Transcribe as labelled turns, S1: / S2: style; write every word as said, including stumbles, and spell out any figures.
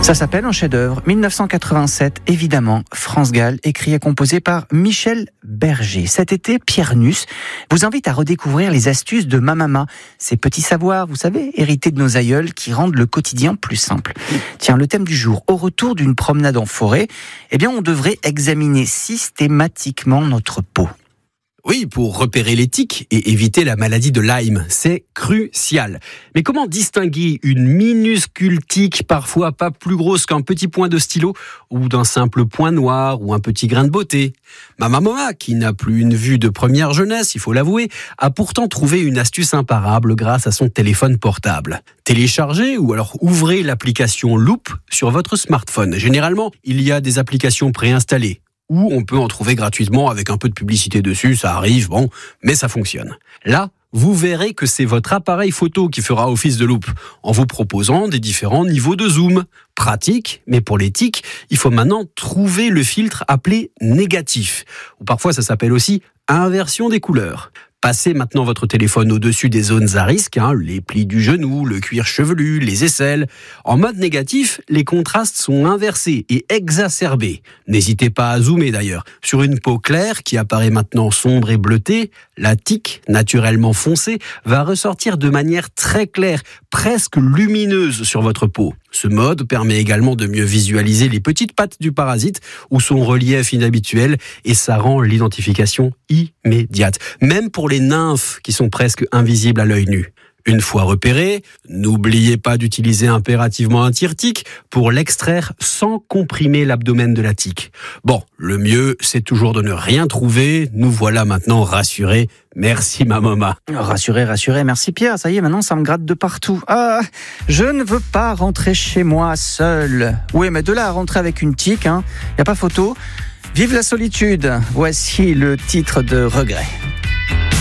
S1: Ça s'appelle un chef-d'œuvre. mille neuf cent quatre-vingt-sept, évidemment, France Gall, écrit et composé par Michel Berger. Cet été, Pierre Nuss vous invite à redécouvrir les astuces de ma maman. Ces petits savoirs, vous savez, hérités de nos aïeuls, qui rendent le quotidien plus simple. Tiens, le thème du jour, au retour d'une promenade en forêt, eh bien, on devrait examiner systématiquement notre peau.
S2: Oui, pour repérer les tiques et éviter la maladie de Lyme, c'est crucial. Mais comment distinguer une minuscule tique, parfois pas plus grosse qu'un petit point de stylo, ou d'un simple point noir ou un petit grain de beauté ? Ma maman, qui n'a plus une vue de première jeunesse, il faut l'avouer, a pourtant trouvé une astuce imparable grâce à son téléphone portable. Téléchargez ou alors ouvrez l'application Loop sur votre smartphone. Généralement, il y a des applications préinstallées, ou on peut en trouver gratuitement avec un peu de publicité dessus, ça arrive, bon, mais ça fonctionne. Là, vous verrez que c'est votre appareil photo qui fera office de loupe, en vous proposant des différents niveaux de zoom. Pratique, mais pour les tiques, il faut maintenant trouver le filtre appelé négatif, ou parfois ça s'appelle aussi inversion des couleurs. Passez maintenant votre téléphone au-dessus des zones à risque, hein, les plis du genou, le cuir chevelu, les aisselles. En mode négatif, les contrastes sont inversés et exacerbés. N'hésitez pas à zoomer d'ailleurs. Sur une peau claire qui apparaît maintenant sombre et bleutée, la tique, naturellement foncée, va ressortir de manière très claire, presque lumineuse sur votre peau. Ce mode permet également de mieux visualiser les petites pattes du parasite ou son relief inhabituel, et ça rend l'identification immédiate, même pour les nymphes qui sont presque invisibles à l'œil nu. Une fois repéré, n'oubliez pas d'utiliser impérativement un tire-tique pour l'extraire sans comprimer l'abdomen de la tique. Bon, le mieux, c'est toujours de ne rien trouver. Nous voilà maintenant rassurés. Merci ma maman.
S1: Rassuré, rassuré, merci Pierre. Ça y est, maintenant ça me gratte de partout. Ah, je ne veux pas rentrer chez moi seul. Oui, mais de là à rentrer avec une tique, hein, y a pas photo. Vive la solitude. Voici le titre de Regret.